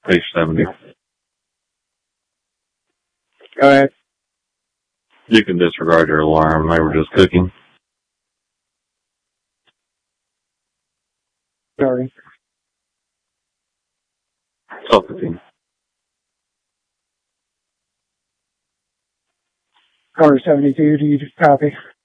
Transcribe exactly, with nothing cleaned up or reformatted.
Page seventy. Go ahead. You can disregard your alarm. They were just cooking. Sorry. twelve fifteen. Car seventy-two, do you just copy?